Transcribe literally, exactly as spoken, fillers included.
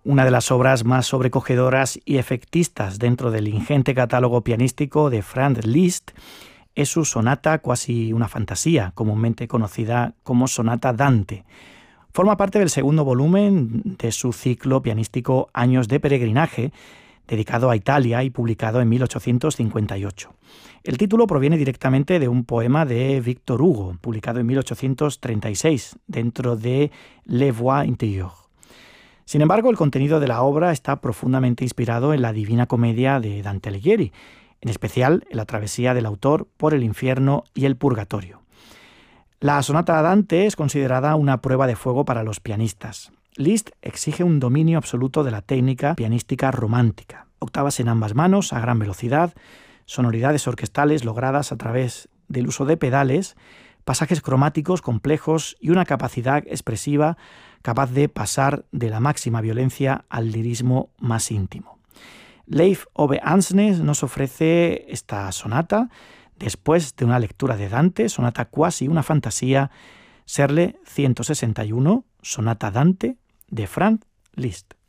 Una de las obras más sobrecogedoras y efectistas dentro del ingente catálogo pianístico de Franz Liszt es su sonata Quasi una fantasía, comúnmente conocida como Sonata Dante. Forma parte del segundo volumen de su ciclo pianístico Años de peregrinaje, dedicado a Italia y publicado en mil ochocientos cincuenta y ocho. El título proviene directamente de un poema de Victor Hugo, publicado en mil ochocientos treinta y seis, dentro de Les Voix intérieures. Sin embargo, el contenido de la obra está profundamente inspirado en la Divina Comedia de Dante Alighieri, en especial en la travesía del autor por el infierno y el purgatorio. La sonata Dante es considerada una prueba de fuego para los pianistas. Liszt exige un dominio absoluto de la técnica pianística romántica, octavas en ambas manos a gran velocidad, sonoridades orquestales logradas a través del uso de pedales, pasajes cromáticos complejos y una capacidad expresiva capaz de pasar de la máxima violencia al lirismo más íntimo. Leif Ove Andsnes nos ofrece esta sonata después de una lectura de Dante, sonata Quasi una fantasía, Serle ciento sesenta y uno, sonata Dante de Franz Liszt.